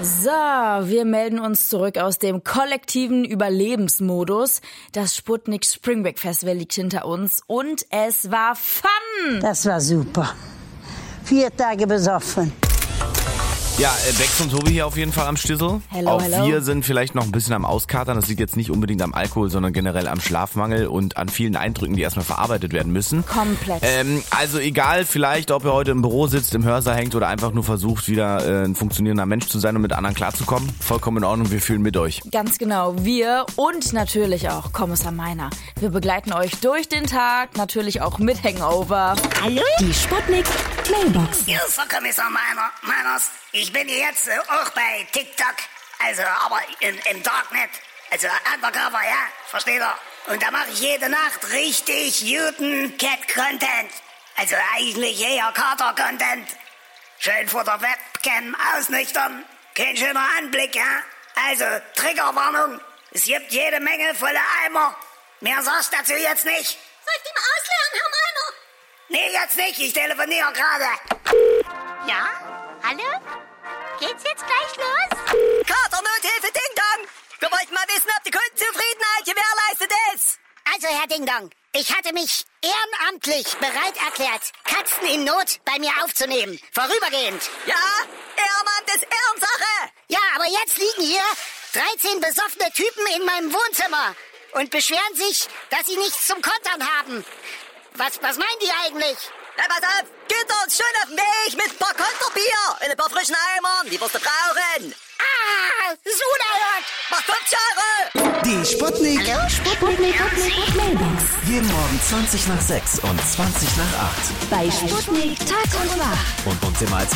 So, wir melden uns zurück aus dem kollektiven Überlebensmodus. Das Sputnik Spring Break Festival liegt hinter uns und es war Fun. Das war super. 4 Tage besoffen. Ja, Bex und Tobi hier auf jeden Fall am Stissel. Hello, hello. Wir sind vielleicht noch ein bisschen am Auskatern. Das liegt jetzt nicht unbedingt am Alkohol, sondern generell am Schlafmangel und an vielen Eindrücken, die erstmal verarbeitet werden müssen. Komplett. Also egal, vielleicht, ob ihr heute im Büro sitzt, im Hörsaal hängt oder einfach nur versucht, wieder ein funktionierender Mensch zu sein und mit anderen klarzukommen. Vollkommen in Ordnung, wir fühlen mit euch. Ganz genau, wir und natürlich auch Kommissar Meiner. Wir begleiten euch durch den Tag, natürlich auch mit Hangover. Hallo? Die Sputnik Mailbox. Hier ist der Kommissar Meiners. Ich bin jetzt auch bei TikTok, also aber im Darknet, also undercover, ja, versteht ihr? Und da mache ich jede Nacht richtig guten Cat-Content, also eigentlich eher Kater-Content. Schön vor der Webcam ausnüchtern, kein schöner Anblick, ja? Also Triggerwarnung, es gibt jede Menge volle Eimer. Mehr sagst du dazu jetzt nicht. Soll ich die mal ausleeren, Herr Meiner? Nee, jetzt nicht, ich telefoniere gerade. Ja? Hallo? Geht's jetzt gleich los? Katernothilfe Ding Dong! Wir wollten mal wissen, ob die Kundenzufriedenheit gewährleistet ist. Also, Herr Ding Dong, ich hatte mich ehrenamtlich bereit erklärt, Katzen in Not bei mir aufzunehmen. Vorübergehend. Ja, Ehrenmann ist Ehrensache. Ja, aber jetzt liegen hier 13 besoffene Typen in meinem Wohnzimmer und beschweren sich, dass sie nichts zum Kontern haben. Was meinen die eigentlich? Na, pass auf, geht uns schon auf den Weg mit ein paar Konterbier und ein paar frischen Eimern, die wirst du brauchen. Ah, das ist unerhört. Mach 50 Euro. Die Sputnik. Hallo? Sputnik Mailbox. Jeden Morgen 20 nach 6 und 20 nach 8. Bei Sputnik Tag und Nacht. Und uns immer als